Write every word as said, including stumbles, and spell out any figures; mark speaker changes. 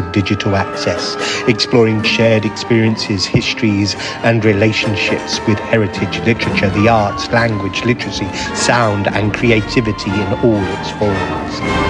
Speaker 1: massive digital access, exploring shared experiences, histories, and relationships with heritage, literature, the arts, language, literacy, sound, and creativity in all its forms.